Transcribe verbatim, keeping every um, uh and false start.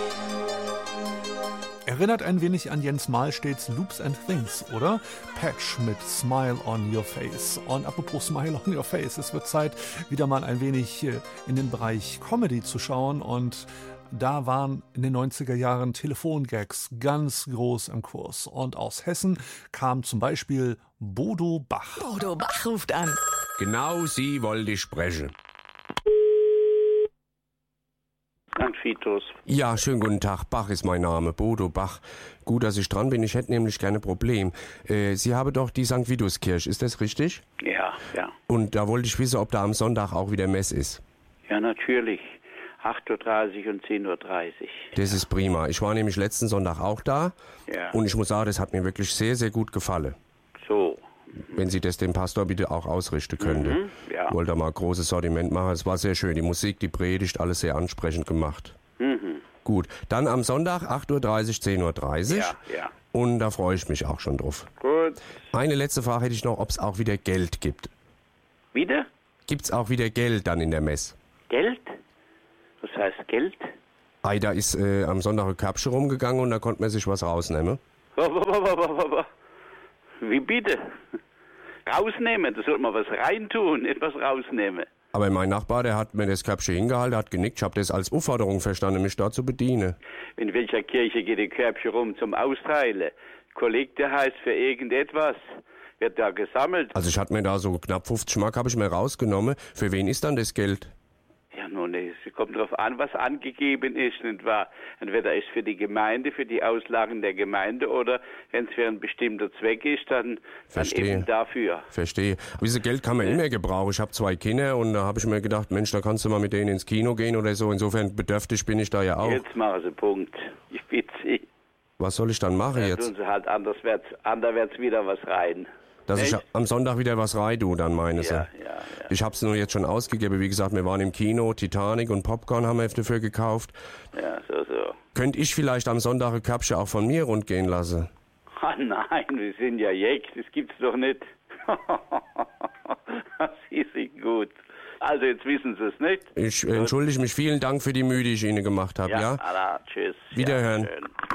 Erinnert ein wenig an Jens Mahlstedts Loops and Things, oder? Patch mit Smile on Your Face. Und apropos Smile on Your Face, es wird Zeit, wieder mal ein wenig in den Bereich Comedy zu schauen. Und da waren in den neunziger Jahren Telefongags ganz groß im Kurs. Und aus Hessen kam zum Beispiel Bodo Bach. Bodo Bach ruft an. Genau Sie wollte ich sprechen. Sankt Vitus. Ja, schönen guten Tag. Bach ist mein Name, Bodo Bach. Gut, dass ich dran bin. Ich hätte nämlich gerne ein Problem. Äh, Sie haben doch die Sankt Vitus Kirche, ist das richtig? Ja, ja. Und da wollte ich wissen, ob da am Sonntag auch wieder Mess ist. Ja, natürlich. acht Uhr dreißig und zehn Uhr dreißig. Das ist prima. Ich war nämlich letzten Sonntag auch da. Ja. Und ich muss sagen, das hat mir wirklich sehr, sehr gut gefallen. So. Wenn Sie das dem Pastor bitte auch ausrichten könnte. Mhm, ja. Ich wollte da mal ein großes Sortiment machen. Es war sehr schön. Die Musik, die Predigt, alles sehr ansprechend gemacht. Mhm. Gut, dann am Sonntag acht Uhr dreißig, zehn Uhr dreißig. Ja, ja. Und da freue ich mich auch schon drauf. Gut. Eine letzte Frage hätte ich noch, ob es auch wieder Geld gibt. Wieder? Gibt es auch wieder Geld dann in der Mess? Geld? Was heißt Geld? Ei, da ist äh, am Sonntag ein Körbchen rumgegangen und da konnte man sich was rausnehmen. Wie bitte? Rausnehmen, da sollte man was reintun, etwas rausnehmen. Aber mein Nachbar, der hat mir das Körbchen hingehalten, hat genickt. Ich habe das als Aufforderung verstanden, mich da zu bedienen. In welcher Kirche geht die Körbchen rum zum Austeilen? Kollekte heißt für irgendetwas. Wird da gesammelt. Also ich hatte mir da so knapp fünfzig Mark habe ich mir rausgenommen. Für wen ist dann das Geld? Ja, nun, es kommt drauf an, was angegeben ist, nicht wahr? Entweder ist für die Gemeinde, für die Auslagen der Gemeinde oder wenn es für ein bestimmter Zweck ist, dann, dann eben dafür. Verstehe. Aber dieses Geld kann man ja immer gebrauchen. Ich habe zwei Kinder und da habe ich mir gedacht, Mensch, da kannst du mal mit denen ins Kino gehen oder so. Insofern bedürftig bin ich da ja auch. Jetzt machen Sie Punkt. Ich bitte Sie. Was soll ich dann machen Ja, jetzt? tun Sie halt anderswärts, anderwärts wieder was rein. Dass Echt? ich am Sonntag wieder was rein tue, dann meine Sie. Ja, ja, ja. Ich habe es nur jetzt schon ausgegeben. Wie gesagt, wir waren im Kino, Titanic und Popcorn haben wir dafür gekauft. Ja, so, so. Könnte ich vielleicht am Sonntag ein Körbchen auch von mir rund gehen lassen? Ah nein, wir sind ja Jeck, das gibt's doch nicht. Sie sind gut. Also jetzt wissen Sie es nicht. Ich äh, entschuldige mich. Vielen Dank für die Mühe, die ich Ihnen gemacht habe. Ja, ja? Allah, tschüss. Wiederhören. Ja, schön.